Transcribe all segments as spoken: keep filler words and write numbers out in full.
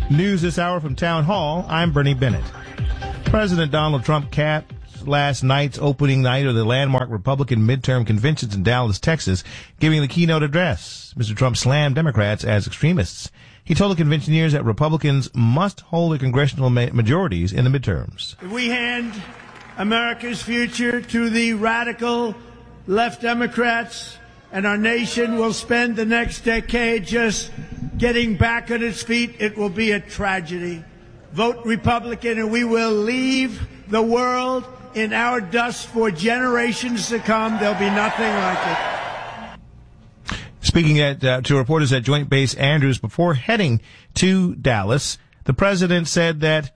News this hour from Town Hall. I'm Bernie Bennett. President Donald Trump capped last night's opening night of the landmark Republican midterm conventions in Dallas, Texas, giving the keynote address. Mister Trump slammed Democrats as extremists. He told the conventioneers that Republicans must hold their congressional ma- majorities in the midterms. If we hand America's future to the radical left Democrats, and our nation will spend the next decade just getting back on its feet, it will be a tragedy. Vote Republican and we will leave the world in our dust for generations to come. There'll be nothing like it. Speaking at, uh, to reporters at Joint Base Andrews before heading to Dallas, the president said that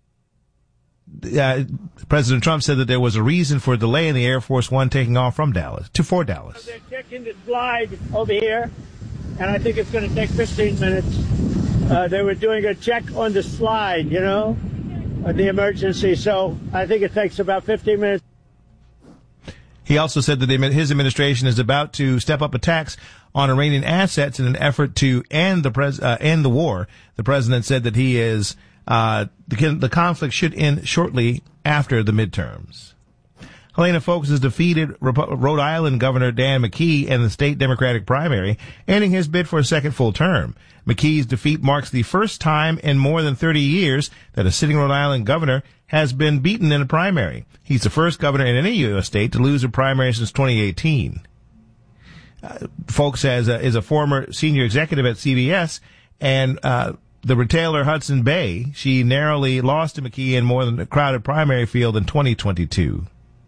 uh, President Trump said that there was a reason for a delay in the Air Force One taking off from Dallas to for Dallas. They're checking the slide over here, and I think it's going to take fifteen minutes. Uh, they were doing a check on the slide, you know, of the emergency, so I think it takes about fifteen minutes. He also said that his administration is about to step up attacks on Iranian assets in an effort to end the pres- uh, end the war. The president said that he is uh, the, the conflict should end shortly after the midterms. Helena Foulkes has defeated Rhode Island Governor Dan McKee in the state Democratic primary, ending his bid for a second full term. McKee's defeat marks the first time in more than thirty years that a sitting Rhode Island governor has been beaten in a primary. He's the first governor in any U S state to lose a primary since twenty eighteen. Uh, Foulkes has a, is a former senior executive at C B S, and uh, the retailer Hudson Bay, she narrowly lost to McKee in more than a crowded primary field in twenty twenty-two.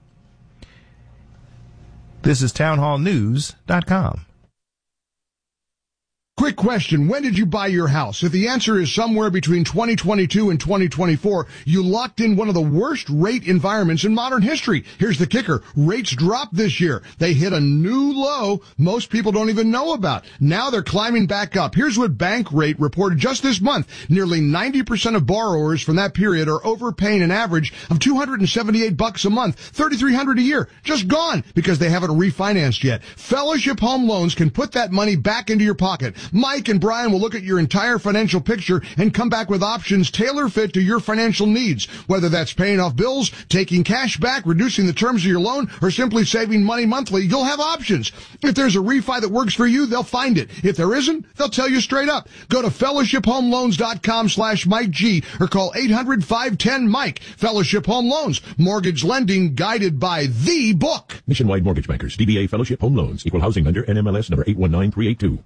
This is town hall news dot com. Quick question. When did you buy your house? If the answer is somewhere between twenty twenty-two and twenty twenty-four, you locked in one of the worst rate environments in modern history. Here's the kicker. Rates dropped this year. They hit a new low most people don't even know about. Now they're climbing back up. Here's what Bankrate reported just this month. Nearly ninety percent of borrowers from that period are overpaying an average of two hundred seventy-eight bucks a month, thirty-three hundred a year. Just gone because they haven't refinanced yet. Fellowship Home Loans can put that money back into your pocket. Mike and Brian will look at your entire financial picture and come back with options tailor-fit to your financial needs. Whether that's paying off bills, taking cash back, reducing the terms of your loan, or simply saving money monthly, you'll have options. If there's a refi that works for you, they'll find it. If there isn't, they'll tell you straight up. Go to fellowship home loans dot com slash Mike G or call eight hundred, five one zero, Mike. Fellowship Home Loans. Mortgage lending guided by the book. Nationwide Mortgage Bankers. D B A Fellowship Home Loans. Equal housing lender. N M L S number eight one nine three eight two.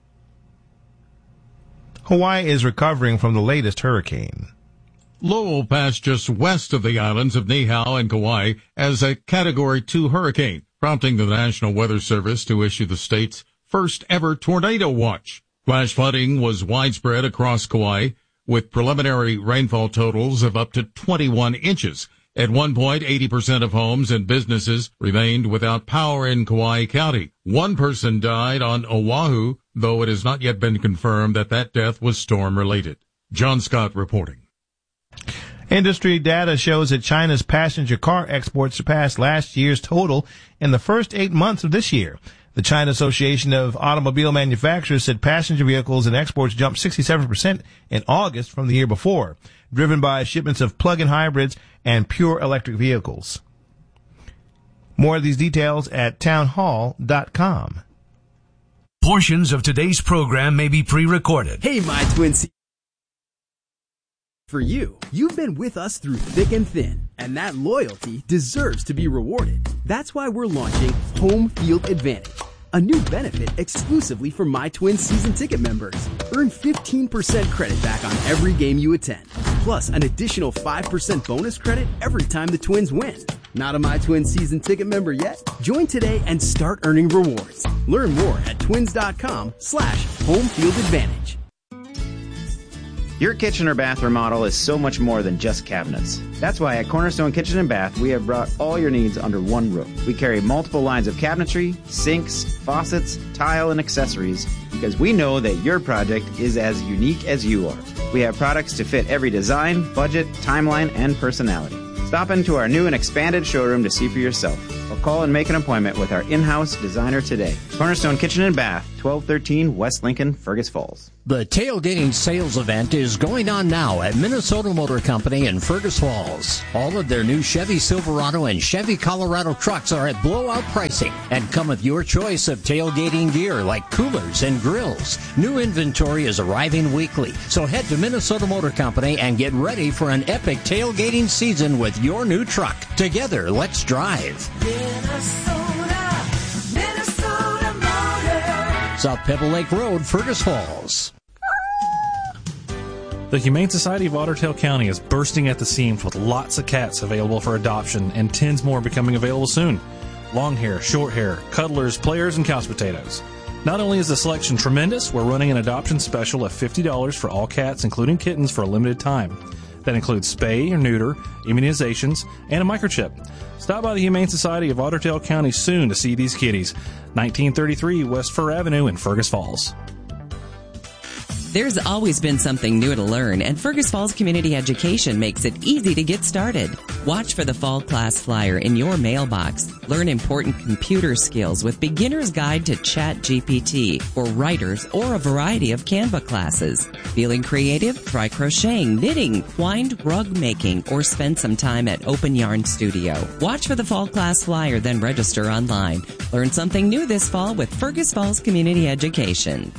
Hawaii is recovering from the latest hurricane. Lowell passed just west of the islands of Niihau and Kauai as a Category two hurricane, prompting the National Weather Service to issue the state's first ever tornado watch. Flash flooding was widespread across Kauai, with preliminary rainfall totals of up to twenty-one inches. At one point, eighty percent of homes and businesses remained without power in Kauai County. One person died on Oahu, though it has not yet been confirmed that that death was storm-related. John Scott reporting. Industry data shows that China's passenger car exports surpassed last year's total in the first eight months of this year. The China Association of Automobile Manufacturers said passenger vehicles and exports jumped sixty-seven percent in August from the year before, driven by shipments of plug-in hybrids and pure electric vehicles. More of these details at town hall dot com. Portions of today's program may be pre-recorded. Hey, my twin C- For you, you've been with us through thick and thin, and that loyalty deserves to be rewarded. That's why we're launching Home Field Advantage, a new benefit exclusively for My Twins season ticket members. Earn fifteen percent credit back on every game you attend, plus an additional five percent bonus credit every time the Twins win. Not a My Twins season ticket member yet? Join today and start earning rewards. Learn more at twins.com slash home field advantage. Your kitchen or bath remodel is so much more than just cabinets. That's why at Cornerstone Kitchen and Bath, we have brought all your needs under one roof. We carry multiple lines of cabinetry, sinks, faucets, tile, and accessories because we know that your project is as unique as you are. We have products to fit every design, budget, timeline, and personality. Stop into our new and expanded showroom to see for yourself, or call and make an appointment with our in-house designer today. Cornerstone Kitchen and Bath, twelve thirteen West Lincoln, Fergus Falls. The tailgating sales event is going on now at Minnesota Motor Company in Fergus Falls. All of their new Chevy Silverado and Chevy Colorado trucks are at blowout pricing and come with your choice of tailgating gear like coolers and grills. New inventory is arriving weekly, so head to Minnesota Motor Company and get ready for an epic tailgating season with your new truck. Together, let's drive. Minnesota, Minnesota Motor. South Pebble Lake Road, Fergus Falls. The Humane Society of Otter Tail County is bursting at the seams with lots of cats available for adoption and tens more becoming available soon. Long hair, short hair, cuddlers, players, and couch potatoes. Not only is the selection tremendous, we're running an adoption special of fifty dollars for all cats, including kittens, for a limited time. That includes spay or neuter, immunizations, and a microchip. Stop by the Humane Society of Otter Tail County soon to see these kitties. nineteen thirty-three West Fur Avenue in Fergus Falls. There's always been something new to learn, and Fergus Falls Community Education makes it easy to get started. Watch for the fall class flyer in your mailbox. Learn important computer skills with Beginner's Guide to Chat G P T for writers or a variety of Canva classes. Feeling creative? Try crocheting, knitting, twined rug making, or spend some time at Open Yarn Studio. Watch for the fall class flyer, then register online. Learn something new this fall with Fergus Falls Community Education.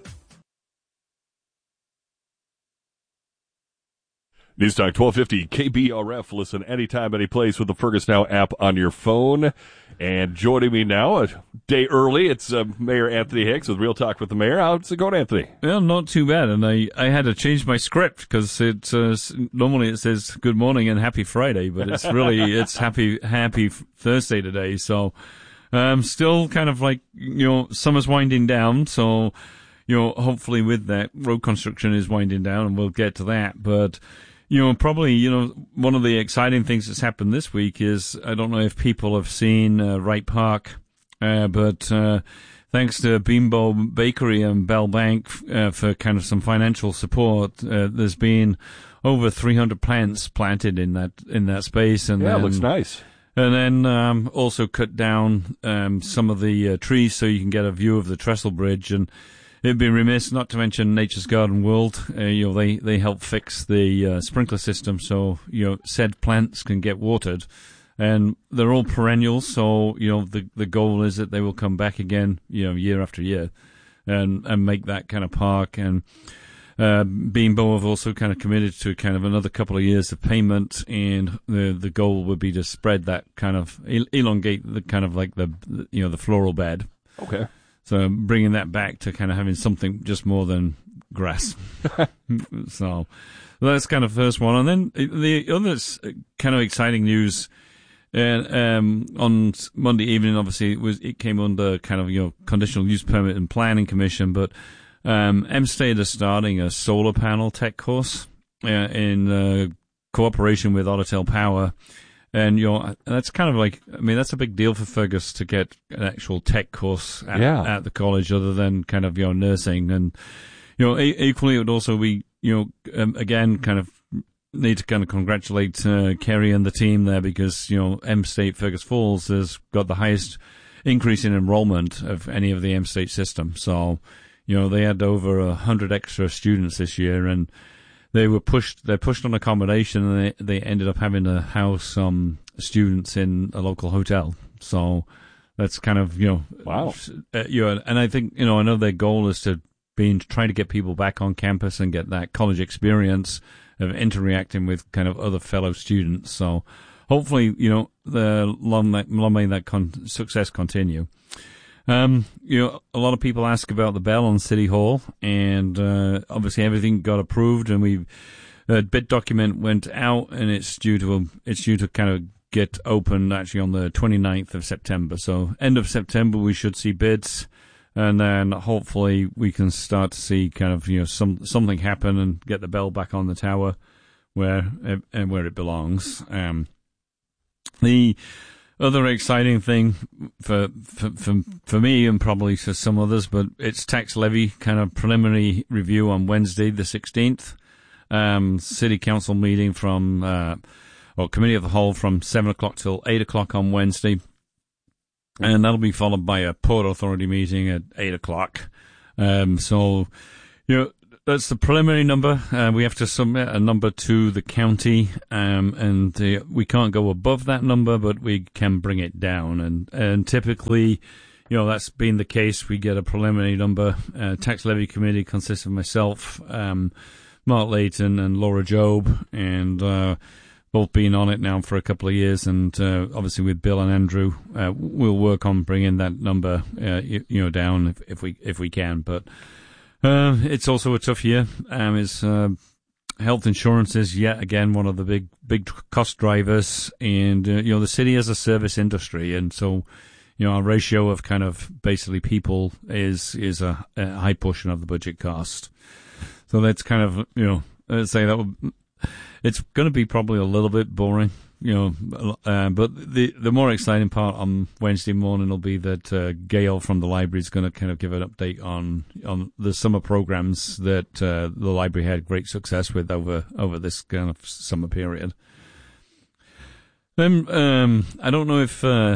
News Talk twelve fifty K B R F. Listen anytime, any place with the Fergus Now app on your phone. And joining me now, a day early, it's uh, Mayor Anthony Hicks with Real Talk with the Mayor. How's it going, Anthony? Well, not too bad. And I, I had to change my script because it uh, normally it says good morning and happy Friday, but it's really it's happy happy Thursday today. So um, still kind of like, you know, summer's winding down. So, you know, hopefully with that, road construction is winding down, and we'll get to that. But you know, probably, you know, one of the exciting things that's happened this week is, I don't know if people have seen uh, Wright Park, uh, but uh, thanks to Bimbo Bakery and Bell Bank uh, for kind of some financial support, uh, there's been over three hundred plants planted in that in that space. And yeah, then, it looks nice. And then um, also cut down um, some of the uh, trees so you can get a view of the trestle bridge. And it'd be remiss not to mention Nature's Garden World. Uh, you know, they, they help fix the uh, sprinkler system so, you know, said plants can get watered. And they're all perennials, so, you know, the the goal is that they will come back again, you know, year after year and, and make that kind of park. And uh, Beambo have also kind of committed to kind of another couple of years of payment, and the the goal would be to spread that kind of, elongate the kind of like the, you know, the floral bed. Okay. So bringing that back to kind of having something just more than grass. So that's kind of the first one. And then the other kind of exciting news, and um, on Monday evening, obviously, it was it came under kind of, you know, Conditional Use Permit and Planning Commission, but um, M-State is starting a solar panel tech course uh, in uh, cooperation with Otter Tail Power. And, you know, that's kind of like, I mean, that's a big deal for Fergus to get an actual tech course at, yeah. at the college other than kind of, you know, nursing. And, you know, e- equally, it would also be, you know, um, again, kind of need to kind of congratulate uh, Kerry and the team there because, you know, M-State Fergus Falls has got the highest increase in enrollment of any of the M-State system. So, you know, they had over a hundred extra students this year, and They were pushed. They're pushed on accommodation, and they they ended up having to house some students in a local hotel. So that's kind of, you know, wow. Uh, you know, and I think, you know, I know their goal is to be trying to get people back on campus and get that college experience of interacting with kind of other fellow students. So hopefully, you know, the long long may that con- success continue. Um, you know, a lot of people ask about the bell on City Hall, and uh, obviously everything got approved, and we uh, bid document went out, and it's due to it's due to kind of get open actually on the twenty-ninth of September. So end of September we should see bids, and then hopefully we can start to see kind of, you know, some something happen and get the bell back on the tower where and where it belongs. Um, the other exciting thing for, for for for me and probably for some others, but it's tax levy kind of preliminary review on Wednesday the sixteenth. Um, City Council meeting from, uh, or Committee of the Whole from seven o'clock till eight o'clock on Wednesday. and that'll be followed by a Port Authority meeting at eight o'clock. Um, so, you know, that's the preliminary number. Uh, we have to submit a number to the county, um, and uh, we can't go above that number, but we can bring it down. And, and typically, you know, that's been the case. We get a preliminary number. Uh, tax levy committee consists of myself, um, Mark Layton, and Laura Jobe, and uh, both been on it now for a couple of years. And uh, obviously, with Bill and Andrew, uh, we'll work on bringing that number, uh, you, you know, down if, if we if we can. But uh, it's also a tough year. Um, it's uh, health insurance is yet again one of the big big cost drivers, and uh, you know, the city has a service industry, and so. You know, our ratio of kind of basically people is is a, a high portion of the budget cost. So that's kind of, you know, I'd say that would, it's going to be probably a little bit boring, you know, uh, but the the more exciting part on Wednesday morning will be that uh, Gail from the library is going to kind of give an update on on the summer programs that uh, the library had great success with over over this kind of summer period. Then um, I don't know if. Uh,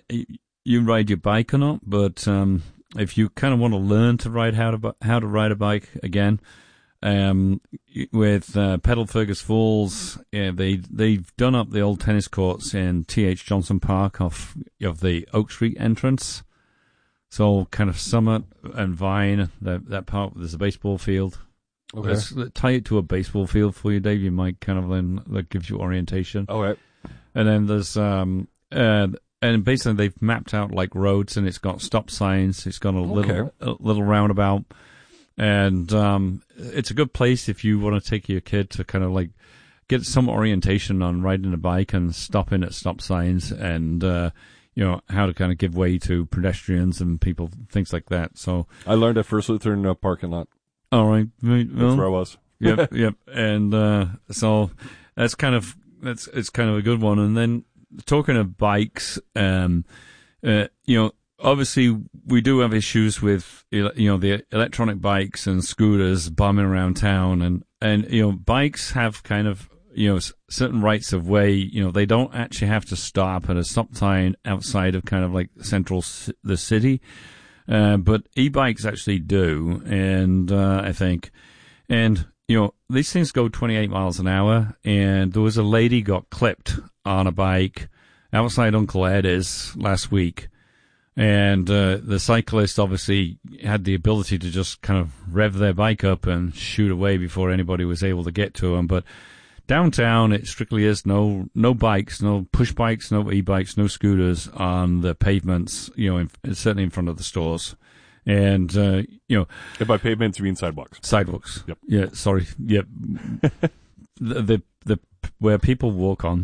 you ride your bike or not, but um, if you kind of want to learn to ride how to how to ride a bike again, um, with uh, Pedal Fergus Falls, yeah, they they've done up the old tennis courts in T H Johnson Park off of the Oak Street entrance. So kind of Summit and Vine, that that part, there's a baseball field. Okay. Let's tie it to a baseball field for you, Dave. You might kind of then that gives you orientation. All right. And then there's um uh. And basically, they've mapped out like roads, and it's got stop signs. It's got a little, Okay. a little roundabout, and um, it's a good place if you want to take your kid to kind of like get some orientation on riding a bike and stopping at stop signs, and uh, you know how to kind of give way to pedestrians and people, things like that. So I learned at First Lutheran uh, parking lot. All right, well, That's where I was. yep, yep, and uh, so that's kind of that's it's kind of a good one, and then. Talking of bikes, um, uh, you know, obviously we do have issues with, you know, the electronic bikes and scooters bombing around town, and, and, you know, bikes have kind of, you know, certain rights of way. You know, they don't actually have to stop at a stop sign outside of kind of like central c- the city, uh, but e-bikes actually do, and, uh, I think, and, you know, these things go twenty-eight miles an hour, and there was a lady got clipped on a bike outside Uncle Ed's last week, and uh, the cyclist obviously had the ability to just kind of rev their bike up and shoot away before anybody was able to get to them. But downtown, it strictly is no no bikes, no push bikes, no e-bikes, no scooters on the pavements, you know, in, certainly in front of the stores. And, uh, you know... And by pavements, you mean sidewalks. Sidewalks. Yep. Yeah, sorry. Yep. the, the, the, where people walk on,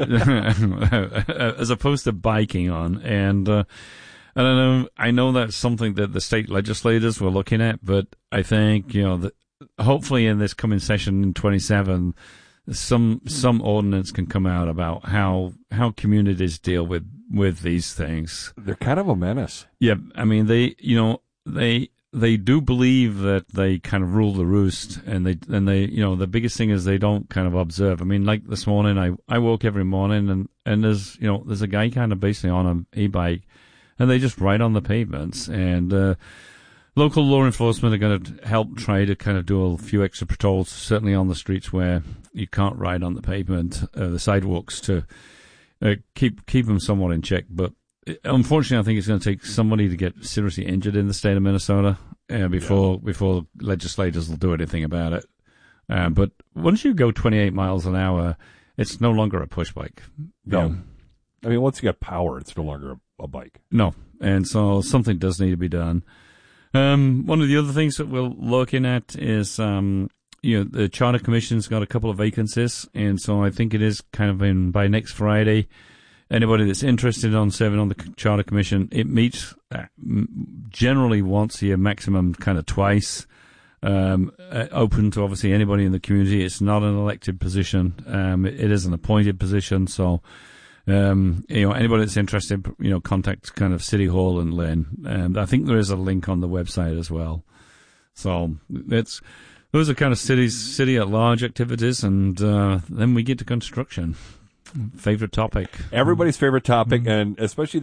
as opposed to biking on. And, uh, I don't know, I know that's something that the state legislators were looking at, but I think, you know, that hopefully in this coming session in twenty-seven, some, some ordinance can come out about how, how communities deal with, with these things. They're kind of a menace. Yeah. I mean, they, you know, They they do believe that they kind of rule the roost, and they and they you know the biggest thing is they don't kind of observe. I mean, like this morning, I I woke every morning and and there's you know there's a guy kind of basically on an e-bike, and they just ride on the pavements. And uh, local law enforcement are going to help try to kind of do a few extra patrols, certainly on the streets where you can't ride on the pavement, uh, the sidewalks, to uh, keep keep them somewhat in check, but. Unfortunately, I think it's going to take somebody to get seriously injured in the state of Minnesota uh, before yeah. before legislators will do anything about it. Uh, but once you go twenty-eight miles an hour, it's no longer a push bike. No. You know? I mean, once you get power, it's no longer a, a bike. No. And so something does need to be done. Um, one of the other things that we're looking at is, um, you know, the Charter Commission's got a couple of vacancies. And so I think it is kind of in by next Friday. Anybody that's interested on serving on the Charter Commission, it meets generally once a year, maximum kind of twice. Um, open to obviously anybody in the community. It's not an elected position. Um, it, it is an appointed position. So, um, you know, anybody that's interested, you know, contact kind of City Hall and Lynn. And I think there is a link on the website as well. So it's those are kind of cities, city at large activities, and uh, then we get to construction. Favorite topic. Everybody's favorite topic, and especially this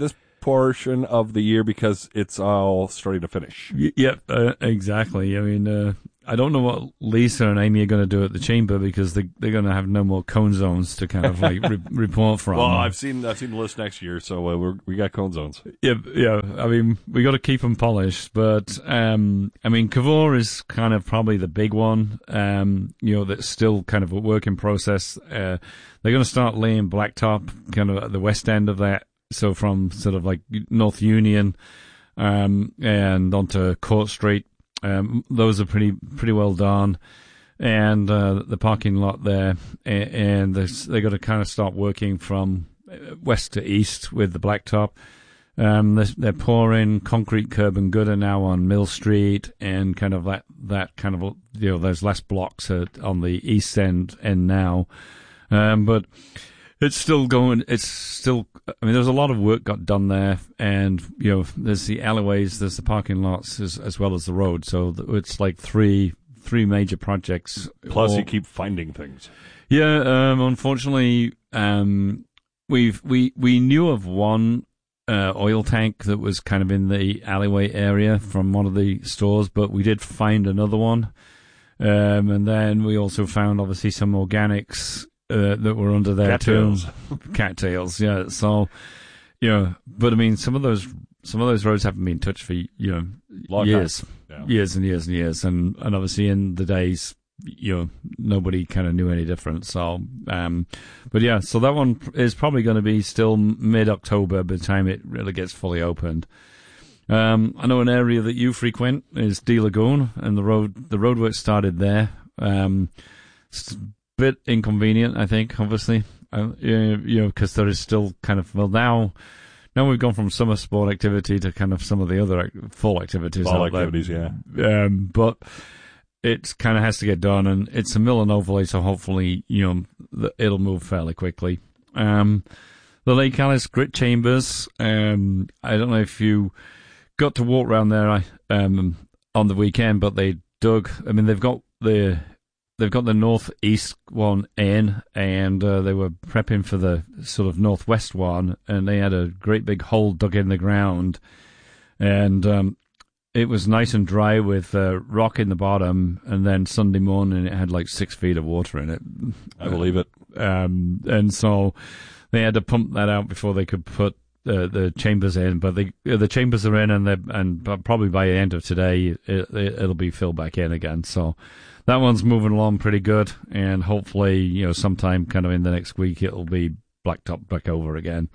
portion of the year because it's all starting to finish. Y- Yep, uh, exactly. I mean, uh, I don't know what Lisa and Amy are going to do at the chamber because they, they're going to have no more cone zones to kind of like re- report from. Well, I've seen I've seen the list next year, so uh, we're, we got cone zones. Yeah, yeah. I mean, we got to keep them polished, but um, I mean, Cavour is kind of probably the big one. Um, you know, that's still kind of a work in process. Uh, they're going to start laying blacktop kind of at the west end of that, so from sort of like North Union um, and onto Court Street. Um, those are pretty pretty well done, and uh, the parking lot there, and, and they got to kind of start working from west to east with the blacktop. Um, they're, they're pouring concrete curb and gutter now on Mill Street, and kind of that that kind of, you know, there's less blocks at, on the east end end now, um, but it's still going. It's still. I mean, there's a lot of work got done there, and you know, there's the alleyways, there's the parking lots, as, as well as the road. So it's like three three major projects. Plus, all, you keep finding things. Yeah, um, unfortunately, um, we've we we knew of one uh, oil tank that was kind of in the alleyway area from one of the stores, but we did find another one, um, and then we also found obviously some organics. Uh, that were under there Cattails. too. Cattails, yeah. So, you know, but I mean, some of those some of those roads haven't been touched for, you know, Long years, yeah. years and years and years, and and obviously in the days, you know, nobody kind of knew any different. So, um, but yeah, so that one is probably going to be still mid October by the time it really gets fully opened. Um, I know an area that you frequent is D Lagoon, and the road the roadwork started there. Um, bit inconvenient, I think, obviously, uh, you know, because there is still kind of, well, now now we've gone from summer sport activity to kind of some of the other ac- fall activities. Fall out activities, there. yeah. Um, but it kind of has to get done, and it's a mill and overlay, so hopefully, you know, the, it'll move fairly quickly. Um, the Lake Alice Grit Chambers, um, I don't know if you got to walk around there um, on the weekend, but they dug, I mean, they've got the They've got the northeast one in, and uh, they were prepping for the sort of northwest one, and they had a great big hole dug in the ground, and um, it was nice and dry with uh, rock in the bottom, and then Sunday morning it had like six feet of water in it. I believe it. Um, and so they had to pump that out before they could put uh, the chambers in, but they, uh, the chambers are in, and they and probably by the end of today it, it, it'll be filled back in again. So that one's moving along pretty good, and hopefully, you know, sometime kind of in the next week it'll be blacktop back over again.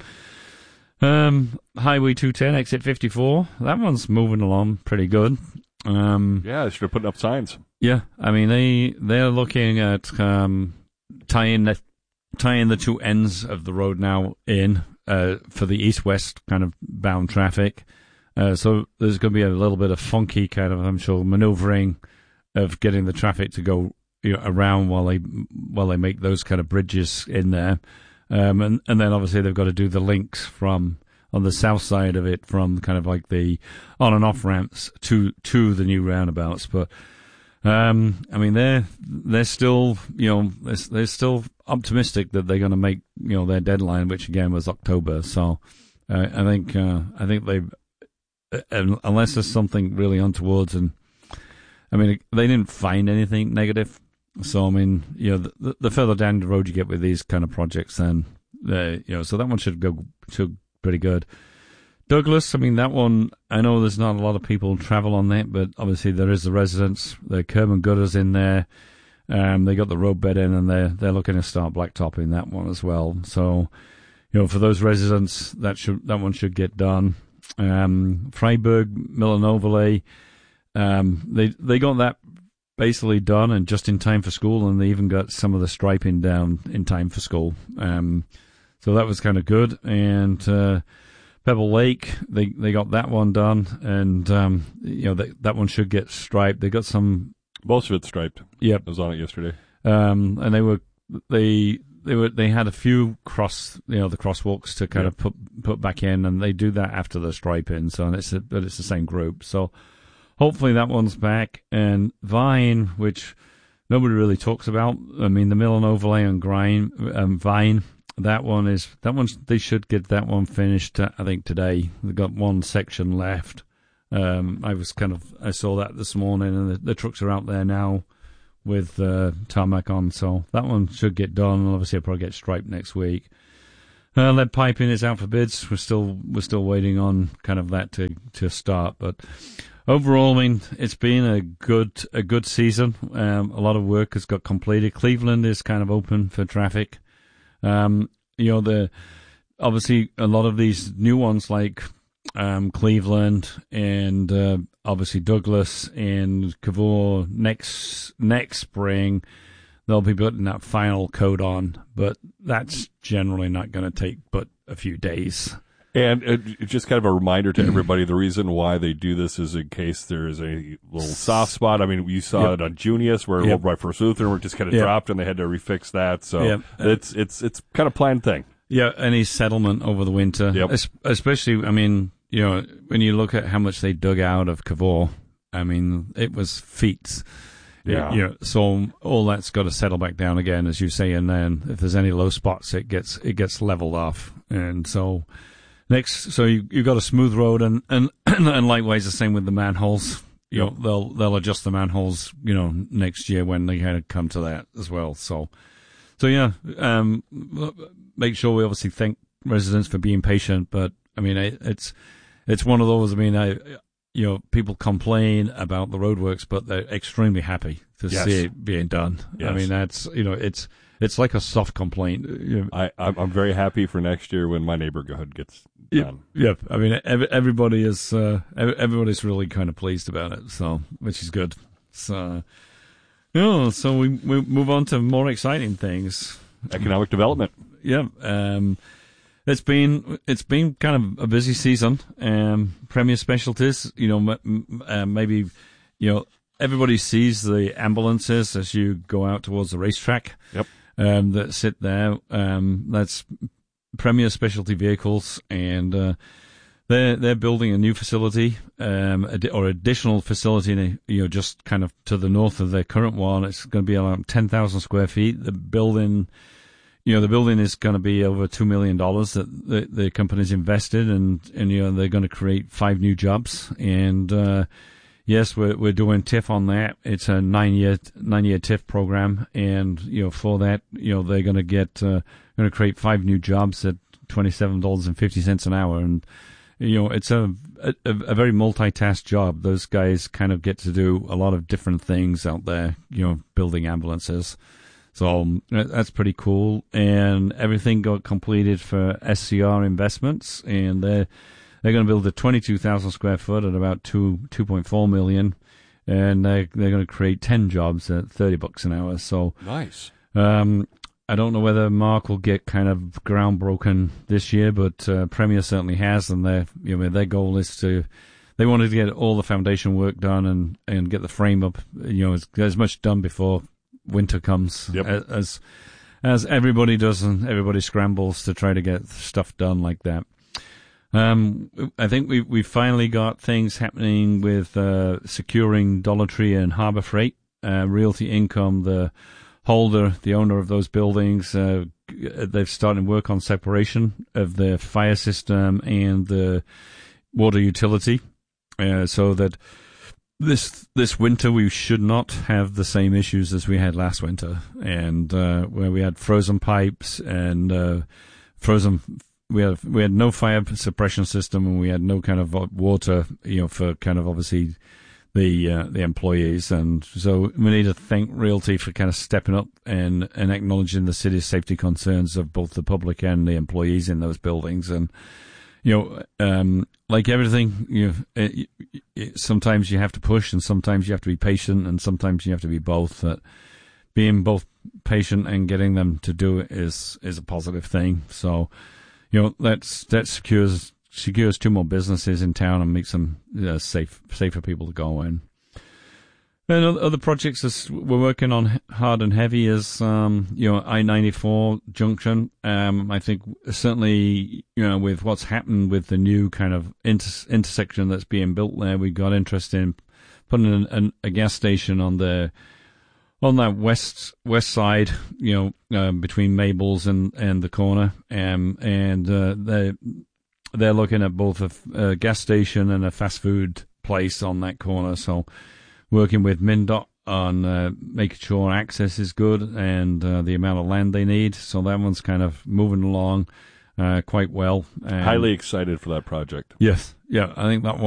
Um, Highway two ten, exit fifty-four, that one's moving along pretty good. Um, yeah, they should have put up signs. Yeah, I mean, they, they're looking at um, tying, the, tying the two ends of the road now in uh, for the east-west kind of bound traffic. Uh, so there's going to be a little bit of funky kind of, I'm sure, maneuvering of getting the traffic to go, you know, around while they while they make those kind of bridges in there, um, and and then obviously they've got to do the links from on the south side of it from kind of like the on and off ramps to to the new roundabouts. But um, I mean they're they're still you know they're, they're still optimistic that they're going to make you know their deadline, which again was October. So uh, I think uh, I think they uh, unless there's something really untoward and I mean, they didn't find anything negative. So, I mean, you know, the, the further down the road you get with these kind of projects, then, uh, you know, so that one should go should pretty good. Douglas, I mean, that one, I know there's not a lot of people travel on that, but obviously there is the residents, the curb and gutters in there. Um, they got the road bed in, and they're, they're looking to start blacktopping that one as well. So, you know, for those residents, that should that one should get done. Um, Freiburg, Mill and Overlay, Um, they they got that basically done and just in time for school, and they even got some of the striping down in time for school. Um, so that was kind of good. And uh, Pebble Lake, they, they got that one done, and um, you know that that one should get striped. They got some most of it striped. Yep, I was on it yesterday. Um, and they were they they were they had a few cross you know the crosswalks to kind yep. of put put back in, and they do that after the striping. So and it's a, but it's the same group. So. Hopefully that one's back. And Vine, which nobody really talks about. I mean, the Mill and Overlay and Grind, um, Vine, that one is that one's. They should get that one finished. Uh, I think today they've got one section left. Um, I was kind of I saw that this morning, and the, the trucks are out there now with uh, tarmac on. So that one should get done. And obviously, I'll probably get striped next week. Uh, lead piping is out for bids. We're still we're still waiting on kind of that to, to start. But overall, I mean, it's been a good a good season. Um, a lot of work has got completed. Cleveland is kind of open for traffic. Um, you know, the obviously a lot of these new ones like um, Cleveland and uh, obviously Douglas and Cavour next next spring. They'll be putting that final coat on, but that's generally not going to take but a few days. And uh, just kind of a reminder to everybody, the reason why they do this is in case there is a little soft spot. I mean, you saw Yep. it on Junius where Yep. right first Lutheran were just kind of Yep. dropped and they had to refix that. So Yep. it's it's it's kind of planned thing. Yeah, any settlement over the winter, Yep. Es- especially, I mean, you know, when you look at how much they dug out of Cavour, I mean, it was feet. Yeah. You know, so all that's got to settle back down again, as you say, and then if there's any low spots, it gets it gets leveled off, and so next, so you you've got a smooth road, and and and likewise the same with the manholes. You Yep. know, they'll they'll adjust the manholes, you know, next year when they kind of come to that as well. So, so yeah, um, make sure we obviously thank residents for being patient, but I mean, it, it's it's one of those. I mean, I. You know, people complain about the roadworks, but they're extremely happy to Yes. see it being done. Yes. I mean, that's, you know, it's it's like a soft complaint. You know, I I'm, I'm very happy for next year when my neighborhood gets yeah, done. yeah. I mean, every, everybody is uh, ev- everybody's really kind of pleased about it, so which is good. So, yeah, so we we move on to more exciting things. Economic development. Yeah. Um, It's been it's been kind of a busy season. Um, Premier Specialties, you know, m- m- uh, maybe, you know, everybody sees the ambulances as you go out towards the racetrack. Yep. Um, that sit there. Um, that's Premier Specialty Vehicles, and uh, they're they're building a new facility, um, ad- or additional facility, you know, just kind of to the north of their current one. It's going to be around ten thousand square feet. The building. You know, the building is going to be over two million dollars that the, the company's invested, and, and, you know, they're going to create five new jobs. And, uh, yes, we're, we're doing T I F on that. It's a nine year, nine year T I F program. And, you know, for that, you know, they're going to get, uh, going to create five new jobs at twenty-seven dollars and fifty cents an hour. And, you know, it's a, a, a very multitask job. Those guys kind of get to do a lot of different things out there, you know, building ambulances. So um, that's pretty cool, and everything got completed for S C R Investments, and they're they're going to build a twenty-two thousand square foot at about two two point four million, and they they're going to create ten jobs at thirty bucks an hour. So Nice. Um, I don't know whether Mark will get kind of ground broken this year, but uh, Premier certainly has, and their you know their goal is to. They wanted to get all the foundation work done and, and get the frame up, you know, as, as much done before winter comes, yep. as as everybody does, and everybody scrambles to try to get stuff done like that. Um, I think we we finally got things happening with uh, securing Dollar Tree and Harbor Freight, uh, Realty Income, the holder, the owner of those buildings. Uh, they've started work on separation of the fire system and the water utility, uh, so that. This this winter we should not have the same issues as we had last winter, and uh, where we had frozen pipes and uh, frozen. We had we had no fire suppression system, and we had no kind of water, you know, for kind of obviously the uh, the employees, and so we need to thank Realty for kind of stepping up and and acknowledging the city's safety concerns of both the public and the employees in those buildings. And you know, um, like everything, you know, it, it, sometimes you have to push, and sometimes you have to be patient, and sometimes you have to be both. But being both patient and getting them to do it is is a positive thing. So, you know, that's that secures secures two more businesses in town and makes them uh, safe safer people to go in. And other projects is we're working on hard and heavy is, um, you know, I ninety-four junction. Um, I think certainly, you know, with what's happened with the new kind of inter- intersection that's being built there, we got interest in putting an, an, a gas station on the, on that west west side, you know, uh, between Mabel's and, and the corner, um, and uh, they they're looking at both a, a gas station and a fast food place on that corner. So, working with MnDOT on uh, making sure access is good and uh, the amount of land they need. So that one's kind of moving along uh, quite well. And highly excited for that project. Yes, yeah, I think that one.